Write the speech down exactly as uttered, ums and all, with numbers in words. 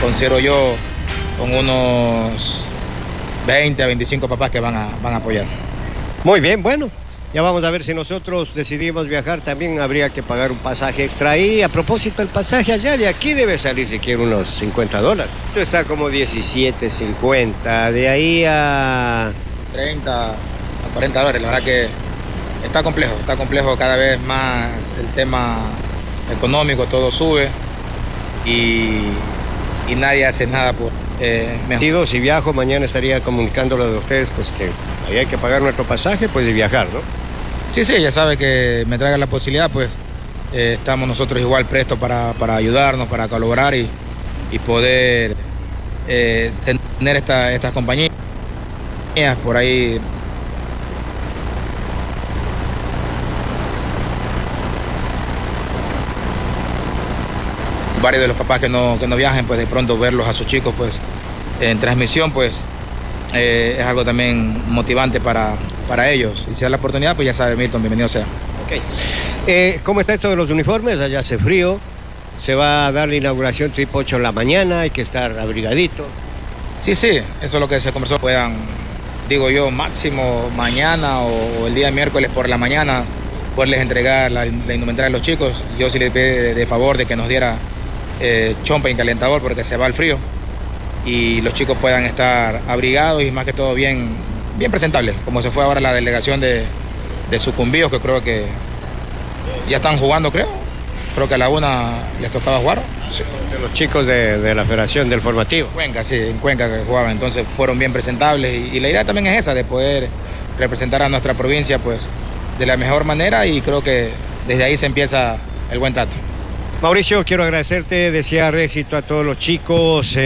considero yo con unos veinte a veinticinco papás que van a, van a apoyar. Muy bien, bueno. Ya vamos a ver si nosotros decidimos viajar, también habría que pagar un pasaje extra ahí. A propósito, el pasaje allá de aquí debe salir siquiera unos cincuenta dólares. Esto está como diecisiete cincuenta, de ahí a... treinta a cuarenta dólares, la verdad que está complejo, está complejo cada vez más el tema económico, todo sube y, y nadie hace nada por eh, mejor. Si viajo, mañana estaría comunicándolo de ustedes, pues que ahí hay que pagar nuestro pasaje, pues y viajar, ¿no? Sí, sí, ya sabe que me traiga la posibilidad, pues eh, estamos nosotros igual prestos para, para ayudarnos, para colaborar y, y poder eh, tener esta, estas compañías por ahí. Varios de los papás que no, que no viajen, pues de pronto verlos a sus chicos pues en transmisión, pues eh, es algo también motivante para, para ellos. Y si da la oportunidad, pues ya sabe, Milton, bienvenido sea. Okay. Eh, ¿Cómo está esto de los uniformes? Allá hace frío, se va a dar la inauguración tipo ocho de la mañana, hay que estar abrigadito. Sí, sí, eso es lo que se conversó, puedan, digo yo, máximo mañana o, o el día miércoles por la mañana, poderles entregar la, la indumentaria a los chicos. Yo sí les pedí de favor de que nos diera eh, chompa y calentador porque se va el frío y los chicos puedan estar abrigados y más que todo bien, bien presentables, como se fue ahora la delegación de, de Sucumbíos, que creo que ya están jugando, creo. Creo que a la una les tocaba jugar. Sí. De los chicos de, de la Federación del Formativo. Cuenca, sí, en Cuenca que jugaban, entonces fueron bien presentables y, y la idea también es esa, de poder representar a nuestra provincia pues de la mejor manera y creo que desde ahí se empieza el buen trato. Mauricio, quiero agradecerte, desear éxito a todos los chicos. Eh...